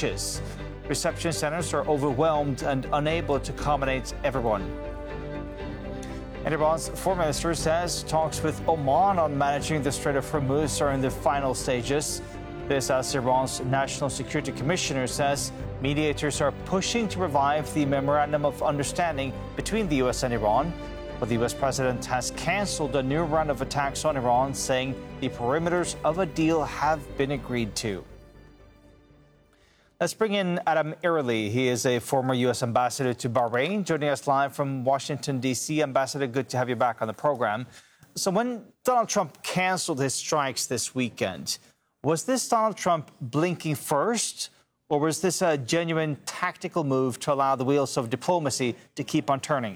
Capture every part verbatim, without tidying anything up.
dishes. Reception centers are overwhelmed and unable to accommodate everyone. And Iran's foreign minister says talks with Oman on managing the Strait of Hormuz are in the final stages. This as Iran's National Security Commissioner says mediators are pushing to revive the Memorandum of Understanding between the U S and Iran. But the U S president has canceled a new round of attacks on Iran, saying the perimeters of a deal have been agreed to. Let's bring in Adam Early. He is a former U S ambassador to Bahrain, joining us live from Washington, D C. Ambassador, good to have you back on the program. So when Donald Trump canceled his strikes this weekend, was this Donald Trump blinking first, or was this a genuine tactical move to allow the wheels of diplomacy to keep on turning?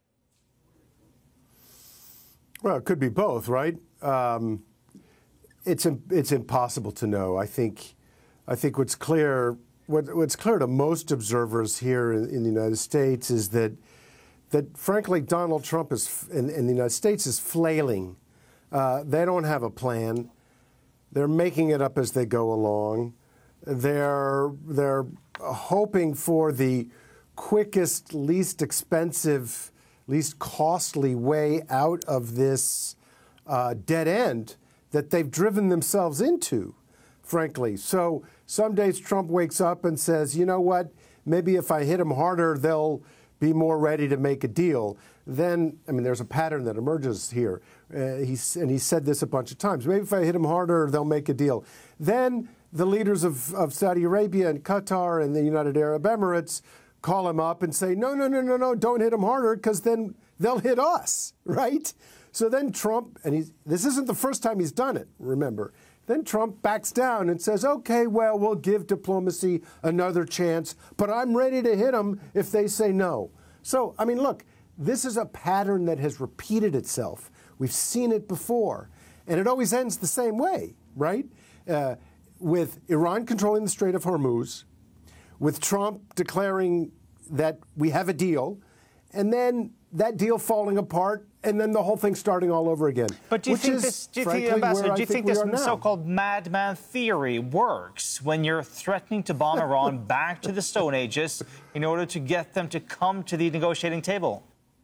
Well, it could be both, right? Um, it's it's impossible to know. I think I think what's clear what, what's clear to most observers here in, in the United States is that that frankly Donald Trump is in, in the United States is flailing. Uh, they don't have a plan. They're making it up as they go along. They're they're hoping for the quickest, least expensive, least costly way out of this uh, dead end that they've driven themselves into, frankly. So some days Trump wakes up and says, you know what, maybe if I hit them harder, they'll be more ready to make a deal. Then, I mean, there's a pattern that emerges here. Uh, he's, and he said this a bunch of times. Maybe if I hit them harder, they'll make a deal. Then the leaders of, of Saudi Arabia and Qatar and the United Arab Emirates call him up and say, no, no, no, no, no, don't hit them harder, because then they'll hit us, right? So then Trump, and he's, this isn't the first time he's done it, remember. Then Trump backs down and says, okay, well, we'll give diplomacy another chance, but I'm ready to hit them if they say no. So, I mean, look, this is a pattern that has repeated itself. We've seen it before, and it always ends the same way, right? Uh, with Iran controlling the Strait of Hormuz, with Trump declaring that we have a deal, and then that deal falling apart, and then the whole thing starting all over again. But do you think this, do you think, Ambassador, do you think this so-called madman theory works when you're threatening to bomb Iran back to the Stone Ages in order to get them to come to the negotiating table?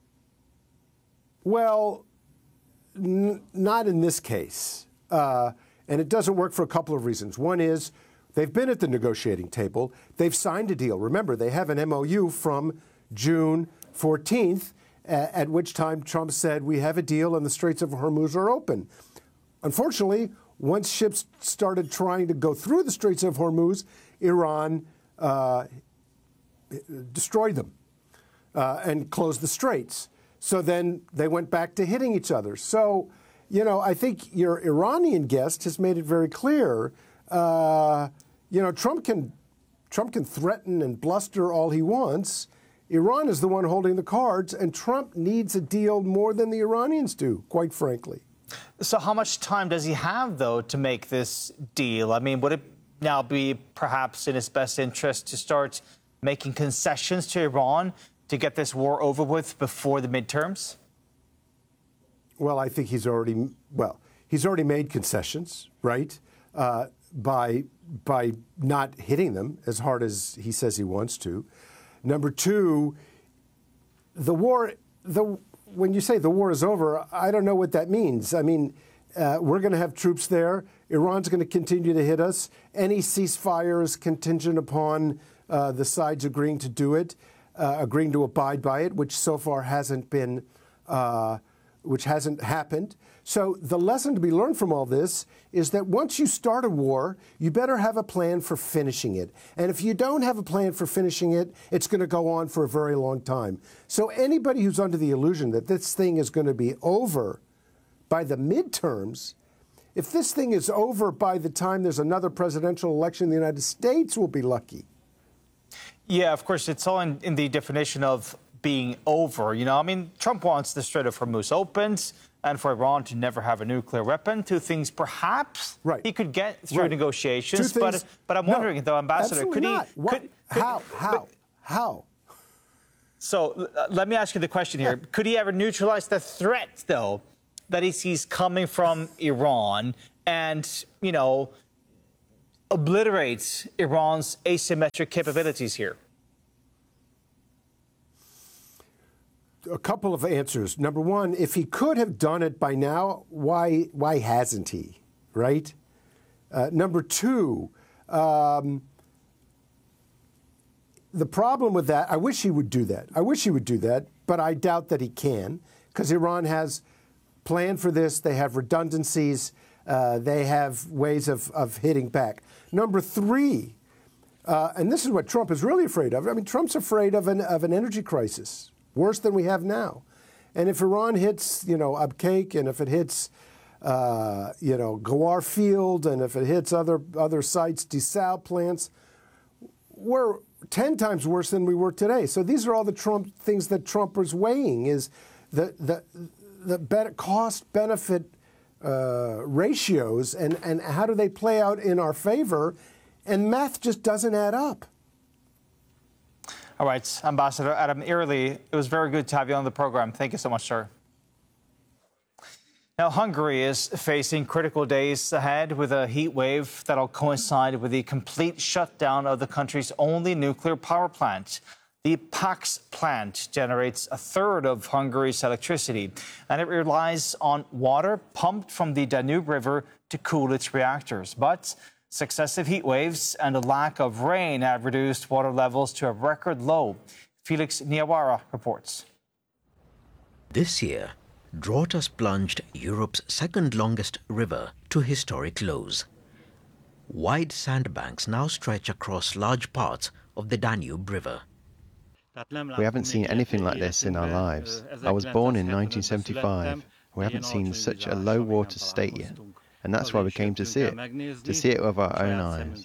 Well, n- not in this case. Uh, and it doesn't work for a couple of reasons. One is they've been at the negotiating table. They've signed a deal. Remember, they have an M O U from June fourteenth, at which time Trump said, we have a deal and the Straits of Hormuz are open. Unfortunately, once ships started trying to go through the Straits of Hormuz, Iran uh, destroyed them uh, and closed the straits. So then they went back to hitting each other. So, you know, I think your Iranian guest has made it very clear. Uh, you know, Trump can Trump can threaten and bluster all he wants. Iran is the one holding the cards, and Trump needs a deal more than the Iranians do, quite frankly. So how much time does he have, though, to make this deal? I mean, would it now be perhaps in his best interest to start making concessions to Iran to get this war over with before the midterms? Well, I think he's already, well, he's already made concessions, right, uh, by, by not hitting them as hard as he says he wants to. Number two, the war, the, when you say the war is over, I don't know what that means. I mean, uh, we're going to have troops there. Iran's going to continue to hit us. Any ceasefire is contingent upon uh, the sides agreeing to do it, uh, agreeing to abide by it, which so far hasn't been, uh, which hasn't happened. So the lesson to be learned from all this is that once you start a war, you better have a plan for finishing it. And if you don't have a plan for finishing it, it's going to go on for a very long time. So anybody who's under the illusion that this thing is going to be over by the midterms, if this thing is over by the time there's another presidential election in the United States, we'll be lucky. Yeah, of course, it's all in, in the definition of being over. You know, I mean, Trump wants the Strait of Hormuz opened, and for Iran to never have a nuclear weapon. Two things perhaps right. he could get through right. negotiations. But, but I'm wondering, no, though, Ambassador, could he... Could, could, how? How? But, how? So uh, let me ask you the question here. Could he ever neutralize the threat, though, that he sees coming from Iran and, you know, obliterate Iran's asymmetric capabilities here? A couple of answers. Number one, if he could have done it by now, why why hasn't he, right? Uh, number two, um, the problem with that, I wish he would do that. I wish he would do that, but I doubt that he can, because Iran has planned for this. They have redundancies. Uh, they have ways of, of hitting back. Number three, uh, and this is what Trump is really afraid of. I mean, Trump's afraid of an, of an energy crisis, worse than we have now. And if Iran hits, you know, Abqaiq, and if it hits, uh, you know, Ghawar Field, and if it hits other other sites, desal plants, we're ten times worse than we were today. So these are all the Trump things that Trump is weighing: is the the the be- cost benefit uh, ratios, and and how do they play out in our favor? And math just doesn't add up. All right, Ambassador Adam Early, it was very good to have you on the program. Thank you so much, sir. Now, Hungary is facing critical days ahead with a heat wave that'll coincide with the complete shutdown of the country's only nuclear power plant. The Paks plant generates a third of Hungary's electricity, and it relies on water pumped from the Danube River to cool its reactors. But successive heat waves and a lack of rain have reduced water levels to a record low. Felix Niawara reports. This year, drought has plunged Europe's second longest river to historic lows. Wide sandbanks now stretch across large parts of the Danube River. We haven't seen anything like this in our lives. I was born in nineteen seventy-five. We haven't seen such a low water state yet. And that's why we came to see it, to see it with our own eyes.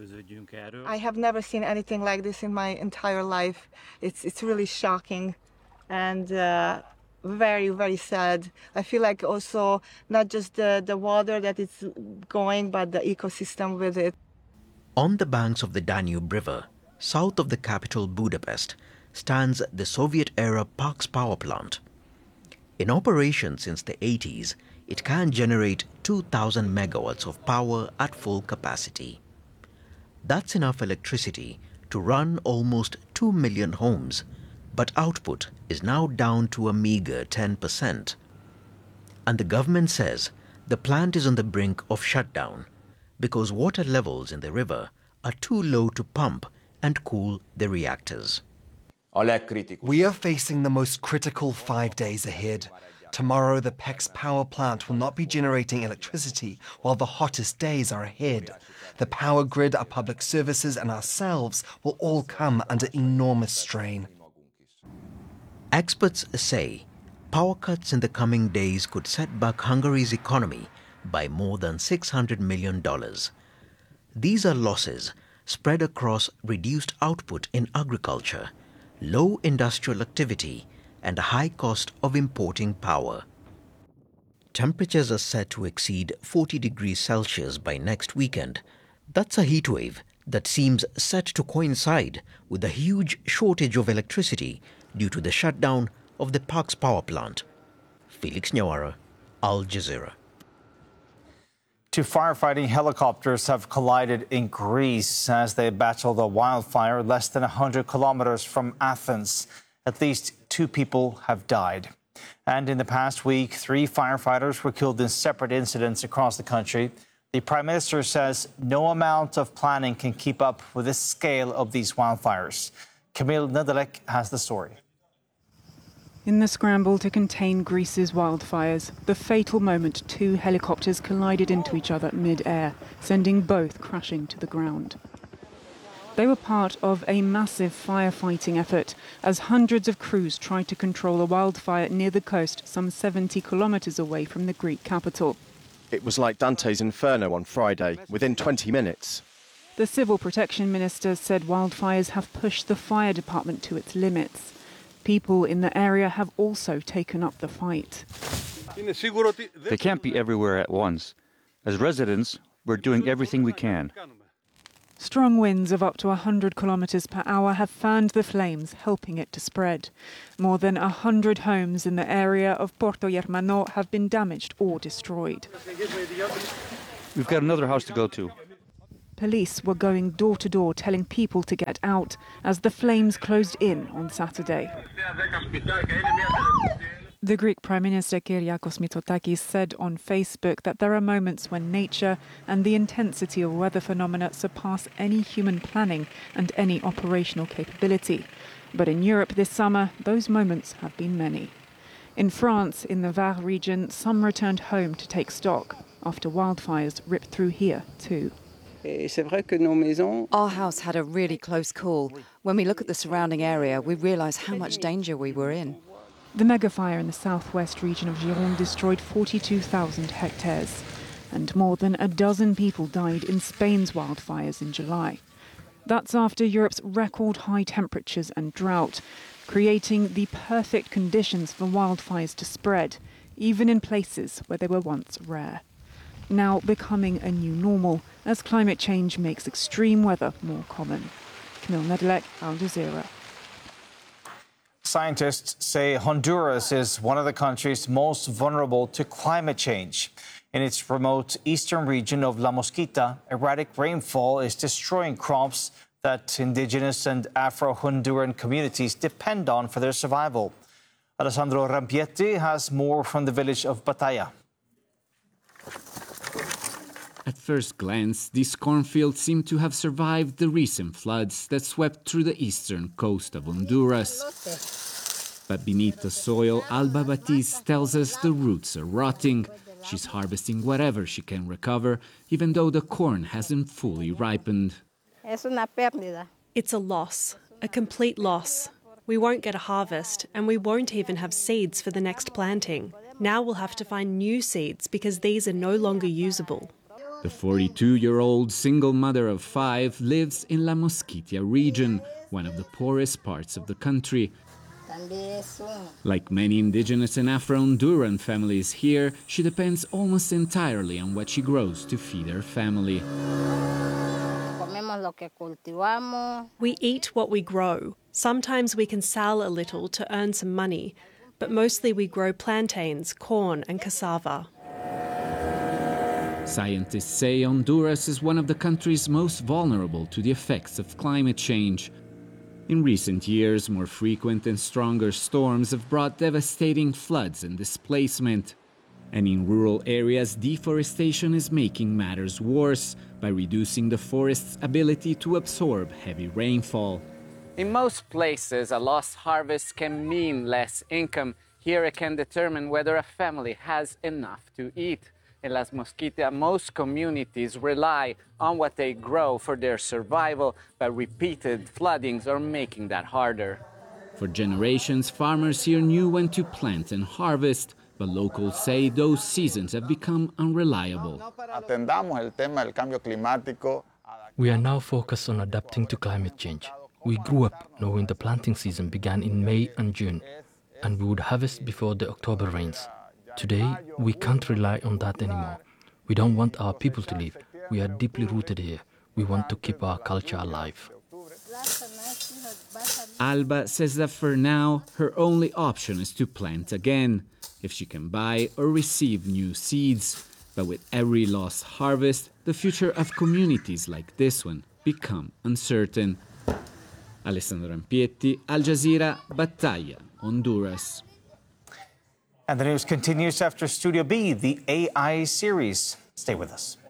I have never seen anything like this in my entire life. It's it's really shocking and uh, very, very sad. I feel like also not just the, the water that is going, but the ecosystem with it. On the banks of the Danube River, south of the capital Budapest, stands the Soviet-era Paks power plant. In operation since the eighties, it can generate two thousand megawatts of power at full capacity. That's enough electricity to run almost two million homes, but output is now down to a meager ten percent. And the government says the plant is on the brink of shutdown because water levels in the river are too low to pump and cool the reactors. We are facing the most critical five days ahead. Tomorrow, the Paks power plant will not be generating electricity while the hottest days are ahead. The power grid, our public services and ourselves will all come under enormous strain. Experts say power cuts in the coming days could set back Hungary's economy by more than six hundred million dollars. These are losses spread across reduced output in agriculture, low industrial activity, and a high cost of importing power. Temperatures are set to exceed forty degrees Celsius by next weekend. That's a heat wave that seems set to coincide with a huge shortage of electricity due to the shutdown of the Paks power plant. Felix Niawara, Al Jazeera. Two firefighting helicopters have collided in Greece as they battled a wildfire less than one hundred kilometers from Athens. At least two people have died. And in the past week, three firefighters were killed in separate incidents across the country. The Prime Minister says no amount of planning can keep up with the scale of these wildfires. Camille Nedelec has the story. In the scramble to contain Greece's wildfires, the fatal moment two helicopters collided into each other mid-air, sending both crashing to the ground. They were part of a massive firefighting effort as hundreds of crews tried to control a wildfire near the coast some seventy kilometres away from the Greek capital. It was like Dante's Inferno on Friday, within twenty minutes. The Civil Protection Minister said wildfires have pushed the fire department to its limits. People in the area have also taken up the fight. They can't be everywhere at once. As residents, we're doing everything we can. Strong winds of up to one hundred kilometres per hour have fanned the flames, helping it to spread. More than one hundred homes in the area of Porto Germano have been damaged or destroyed. We've got another house to go to. Police were going door to door telling people to get out as the flames closed in on Saturday. The Greek Prime Minister Kyriakos Mitsotakis said on Facebook that there are moments when nature and the intensity of weather phenomena surpass any human planning and any operational capability. But in Europe this summer, those moments have been many. In France, in the Var region, some returned home to take stock after wildfires ripped through here too. Our house had a really close call. When we look at the surrounding area, we realise how much danger we were in. The megafire in the southwest region of Gironde destroyed forty-two thousand hectares, and more than a dozen people died in Spain's wildfires in July. That's after Europe's record high temperatures and drought, creating the perfect conditions for wildfires to spread, even in places where they were once rare. Now becoming a new normal as climate change makes extreme weather more common. Camille Nedelec, Al Jazeera. Scientists say Honduras is one of the countries most vulnerable to climate change. In its remote eastern region of La Mosquita, erratic rainfall is destroying crops that indigenous and Afro-Honduran communities depend on for their survival. Alessandro Rampietti has more from the village of Batalla. At first glance, these cornfields seem to have survived the recent floods that swept through the eastern coast of Honduras. But beneath the soil, Alba Batiz tells us the roots are rotting. She's harvesting whatever she can recover, even though the corn hasn't fully ripened. It's a loss, a complete loss. We won't get a harvest, and we won't even have seeds for the next planting. Now we'll have to find new seeds because these are no longer usable. The forty-two-year-old single mother of five lives in La Mosquitia region, one of the poorest parts of the country. Like many indigenous and Afro-Honduran families here, she depends almost entirely on what she grows to feed her family. We eat what we grow. Sometimes we can sell a little to earn some money, but mostly we grow plantains, corn and cassava. Scientists say Honduras is one of the countries most vulnerable to the effects of climate change. In recent years, more frequent and stronger storms have brought devastating floods and displacement. And in rural areas, deforestation is making matters worse by reducing the forest's ability to absorb heavy rainfall. In most places, a lost harvest can mean less income. Here it can determine whether a family has enough to eat. In Las Mosquitia, most communities rely on what they grow for their survival, but repeated floodings are making that harder. For generations, farmers here knew when to plant and harvest, but locals say those seasons have become unreliable. We are now focused on adapting to climate change. We grew up knowing the planting season began in May and June, and we would harvest before the October rains. Today, we can't rely on that anymore. We don't want our people to leave. We are deeply rooted here. We want to keep our culture alive. Alba says that for now, her only option is to plant again, if she can buy or receive new seeds. But with every lost harvest, the future of communities like this one become uncertain. Alessandro Rampietti, Al Jazeera, Batalla, Honduras. And the news continues after Studio B, the A I series. Stay with us.